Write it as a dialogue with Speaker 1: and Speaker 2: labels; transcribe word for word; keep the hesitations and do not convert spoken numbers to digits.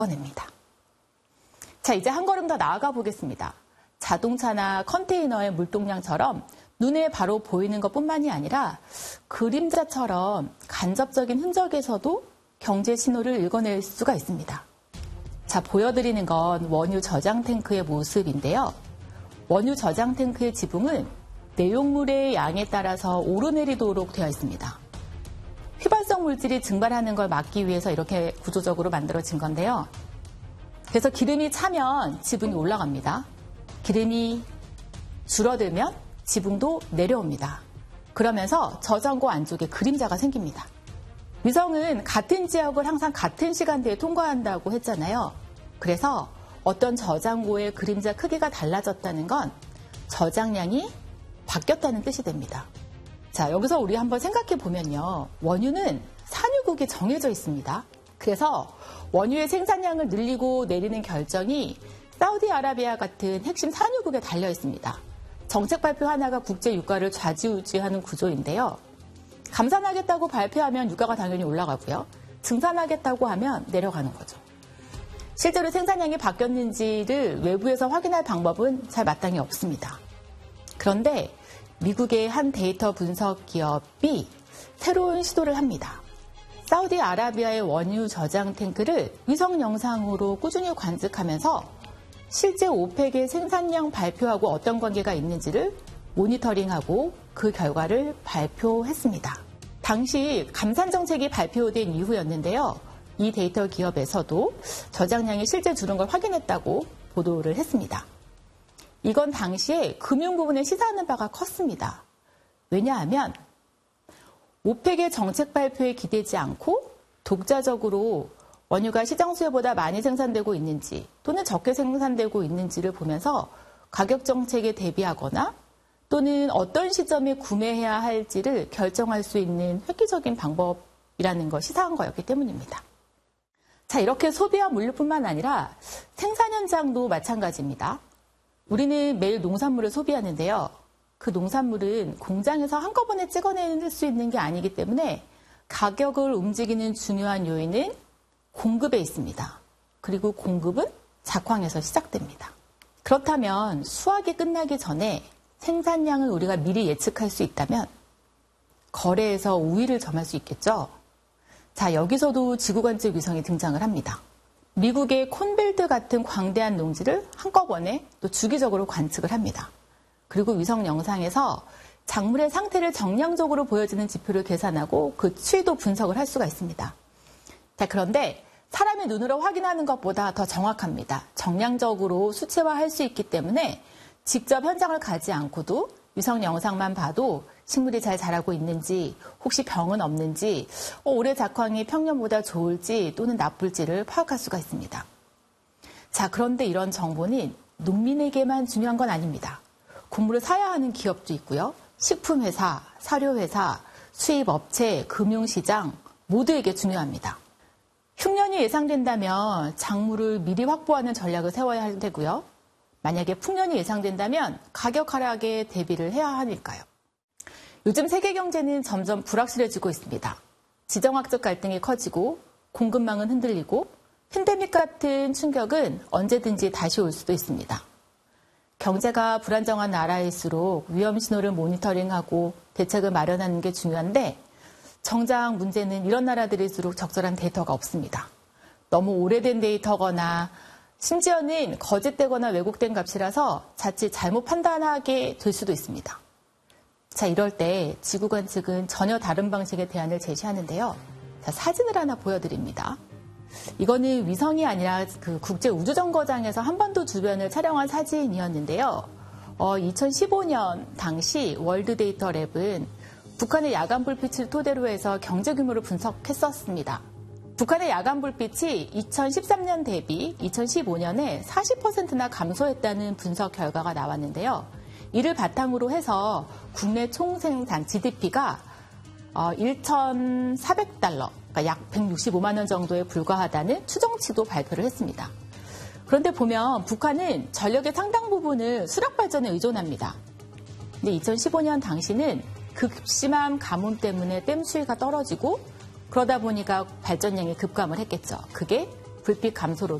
Speaker 1: 냅니다. 자, 이제 한 걸음 더 나아가 보겠습니다. 자동차나 컨테이너의 물동량처럼 눈에 바로 보이는 것뿐만이 아니라 그림자처럼 간접적인 흔적에서도 경제 신호를 읽어낼 수가 있습니다. 자, 보여드리는 건 원유 저장 탱크의 모습인데요. 원유 저장 탱크의 지붕은 내용물의 양에 따라서 오르내리도록 되어 있습니다. 휘발성 물질이 증발하는 걸 막기 위해서 이렇게 구조적으로 만들어진 건데요. 그래서 기름이 차면 지붕이 올라갑니다. 기름이 줄어들면 지붕도 내려옵니다. 그러면서 저장고 안쪽에 그림자가 생깁니다. 위성은 같은 지역을 항상 같은 시간대에 통과한다고 했잖아요. 그래서 어떤 저장고의 그림자 크기가 달라졌다는 건 저장량이 바뀌었다는 뜻이 됩니다. 자, 여기서 우리 한번 생각해 보면요. 원유는 산유국이 정해져 있습니다. 그래서 원유의 생산량을 늘리고 내리는 결정이 사우디아라비아 같은 핵심 산유국에 달려 있습니다. 정책 발표 하나가 국제 유가를 좌지우지하는 구조인데요. 감산하겠다고 발표하면 유가가 당연히 올라가고요. 증산하겠다고 하면 내려가는 거죠. 실제로 생산량이 바뀌었는지를 외부에서 확인할 방법은 잘 마땅히 없습니다. 그런데 미국의 한 데이터 분석 기업이 새로운 시도를 합니다. 사우디아라비아의 원유 저장 탱크를 위성 영상으로 꾸준히 관측하면서 실제 오펙의 생산량 발표하고 어떤 관계가 있는지를 모니터링하고 그 결과를 발표했습니다. 당시 감산 정책이 발표된 이후였는데요. 이 데이터 기업에서도 저장량이 실제 줄은 걸 확인했다고 보도를 했습니다. 이건 당시에 금융 부분에 시사하는 바가 컸습니다. 왜냐하면 오펙의 정책 발표에 기대지 않고 독자적으로 원유가 시장 수요보다 많이 생산되고 있는지 또는 적게 생산되고 있는지를 보면서 가격 정책에 대비하거나 또는 어떤 시점에 구매해야 할지를 결정할 수 있는 획기적인 방법이라는 걸 시사한 거였기 때문입니다. 자, 이렇게 소비와 물류뿐만 아니라 생산 현장도 마찬가지입니다. 우리는 매일 농산물을 소비하는데요. 그 농산물은 공장에서 한꺼번에 찍어낼 수 있는 게 아니기 때문에 가격을 움직이는 중요한 요인은 공급에 있습니다. 그리고 공급은 작황에서 시작됩니다. 그렇다면 수확이 끝나기 전에 생산량을 우리가 미리 예측할 수 있다면 거래에서 우위를 점할 수 있겠죠. 자, 여기서도 지구관측 위성이 등장을 합니다. 미국의 콘벨트 같은 광대한 농지를 한꺼번에 또 주기적으로 관측을 합니다. 그리고 위성 영상에서 작물의 상태를 정량적으로 보여주는 지표를 계산하고 그 추이도 분석을 할 수가 있습니다. 자, 그런데 사람의 눈으로 확인하는 것보다 더 정확합니다. 정량적으로 수치화할 수 있기 때문에 직접 현장을 가지 않고도 위성 영상만 봐도 식물이 잘 자라고 있는지, 혹시 병은 없는지, 어, 올해 작황이 평년보다 좋을지 또는 나쁠지를 파악할 수가 있습니다. 자, 그런데 이런 정보는 농민에게만 중요한 건 아닙니다. 곡물을 사야 하는 기업도 있고요. 식품회사, 사료회사, 수입업체, 금융시장 모두에게 중요합니다. 흉년이 예상된다면 작물을 미리 확보하는 전략을 세워야 할 테고요. 만약에 풍년이 예상된다면 가격 하락에 대비를 해야 하니까요. 요즘 세계 경제는 점점 불확실해지고 있습니다. 지정학적 갈등이 커지고 공급망은 흔들리고 팬데믹 같은 충격은 언제든지 다시 올 수도 있습니다. 경제가 불안정한 나라일수록 위험 신호를 모니터링하고 대책을 마련하는 게 중요한데 정작 문제는 이런 나라들일수록 적절한 데이터가 없습니다. 너무 오래된 데이터거나 심지어는 거짓되거나 왜곡된 값이라서 자칫 잘못 판단하게 될 수도 있습니다. 자, 이럴 때 지구관측은 전혀 다른 방식의 대안을 제시하는데요. 자, 사진을 하나 보여드립니다. 이거는 위성이 아니라 그 국제우주정거장에서 한반도 주변을 촬영한 사진이었는데요. 어, 이천십오 년 당시 월드데이터랩은 북한의 야간 불빛을 토대로 해서 경제 규모를 분석했었습니다. 북한의 야간 불빛이 이천십삼 년 대비 이천십오 년에 사십 퍼센트나 감소했다는 분석 결과가 나왔는데요. 이를 바탕으로 해서 국내 총생산 지디피가 천사백 달러, 그러니까 약 백육십오만 원 정도에 불과하다는 추정치도 발표를 했습니다. 그런데 보면 북한은 전력의 상당 부분을 수력 발전에 의존합니다. 근데 이천십오 년 당시는 극심한 가뭄 때문에 댐 수위가 떨어지고 그러다 보니까 발전량이 급감을 했겠죠. 그게 불빛 감소로